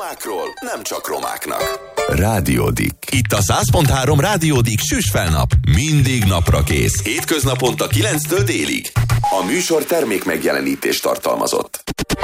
Romákról nem csak romáknak. Rádiódik. Itt a 100.3 Rádiódik süsfelnap. Mindig napra kész. Hétköznaponta 9-től délig. A műsor termék megjelenítést tartalmazott.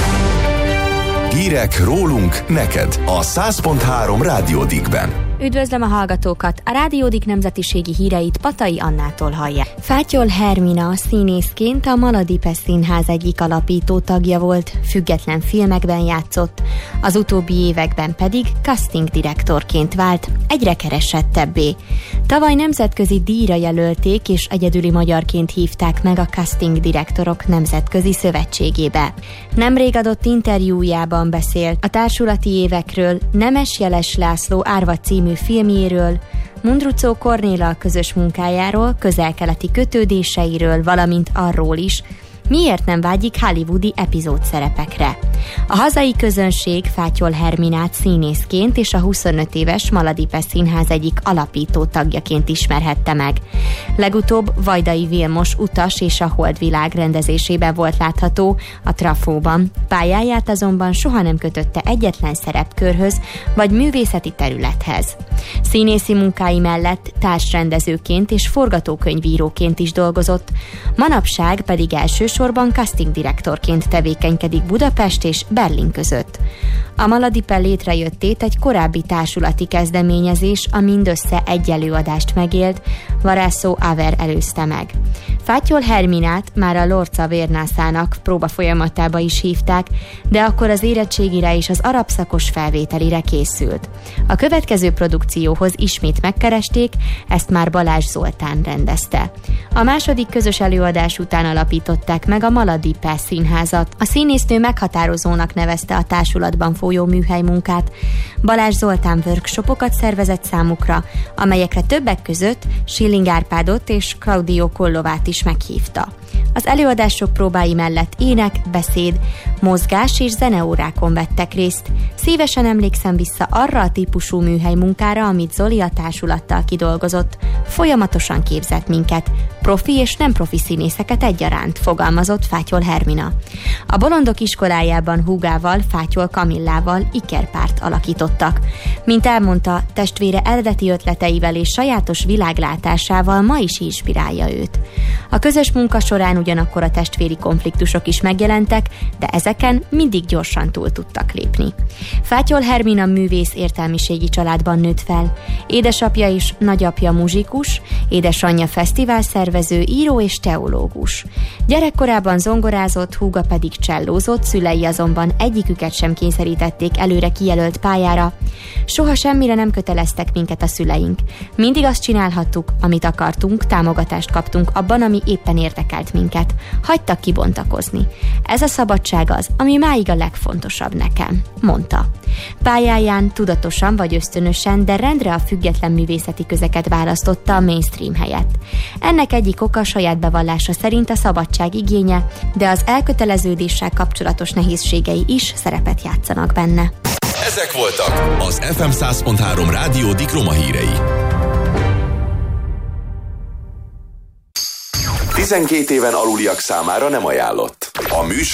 Hírek rólunk neked a 100.3 Rádiódikben. Üdvözlöm a hallgatókat! A Rádiódik nemzetiségi híreit Patai Annától hallja. Fátyol Hermina színészként a Maladipes Színház egyik alapító tagja volt, független filmekben játszott, az utóbbi években pedig casting direktorként vált, egyre keresettebbé. Tavaly nemzetközi díjra jelölték, és egyedüli magyarként hívták meg a Casting Direktorok Nemzetközi Szövetségébe. Nemrég adott interjújában beszélt a társulati évekről, Nemes Jeles László Árva című filmjéről, Mundruczó Kornéllal közös munkájáról, közel-keleti kötődéseiről, valamint arról is, miért nem vágyik hollywoodi epizódszerepekre. A hazai közönség Fátyol Herminát színészként és a 25 éves Maladipes Színház egyik alapító tagjaként ismerhette meg. Legutóbb Vajdai Vilmos Utas és a Holdvilág rendezésében volt látható a Trafóban. Pályáját azonban soha nem kötötte egyetlen szerepkörhöz vagy művészeti területhez. Színészi munkái mellett társrendezőként és forgatókönyvíróként is dolgozott, manapság pedig elsősorban casting direktorként tevékenykedik Budapest és Berlin között. A Maladipe létrejöttét egy korábbi társulati kezdeményezés, a mindössze egy előadást megélt, Varászó Aver előzte meg. Fátyol Herminát már a Lorca Vérnászának próba folyamatába is hívták, de akkor az érettségire és az arab szakos felvételire készült. A következő produkcióhoz ismét megkeresték, ezt már Balázs Zoltán rendezte. A második közös előadás után alapították meg a Maladipes Színházat. A színésznő meghatározónak nevezte a társulatban folyó műhelymunkát. Balázs Zoltán workshopokat szervezett számukra, amelyekre többek között Schilling Árpádot és Claudio Kollovát is meghívta. Az előadások próbái mellett ének, beszéd, mozgás és zeneórákon vettek részt. Szívesen emlékszem vissza arra a típusú műhelymunkára, amit Zoli a társulattal kidolgozott. Folyamatosan képzett minket, profi és nem profi színészeket egyaránt, fogalmazott Fátyol Hermina. A Bolondok iskolájában húgával, Fátyol Kamillával ikerpárt alakítottak. Mint elmondta, testvére eredeti ötleteivel és sajátos világlátásával ma is inspirálja őt. A közös munka során ugyanakkor a testvéri konfliktusok is megjelentek, de ezeken mindig gyorsan túl tudtak lépni. Fátyol Hermina művész értelmiségi családban nőtt fel. Édesapja és nagyapja muzsikus, édesanyja fesztiválszervező, író és teológus. Gyerekkorában zongorázott, húga pedig csellózott, szülei azonban egyiküket sem kényszerítették előre kijelölt pályára. Soha semmire nem köteleztek minket a szüleink. Mindig azt csinálhattuk, amit akartunk, támogatást kaptunk abban, ami éppen érdekelt minket. Hagytak kibontakozni. Ez a szabadság az, ami máig a legfontosabb nekem, mondta. Pályáján tudatosan vagy ösztönösen, de rendre a független művészeti közeket választotta a mainstream helyett. Ennek egyik oka saját bevallása szerint a szabadság igénye, de az elköteleződéssel kapcsolatos nehézségei is szerepet játszanak benne. Ezek voltak az FM 100.3 Rádiódik roma hírei. 12 éven aluliak számára nem ajánlott. A műsor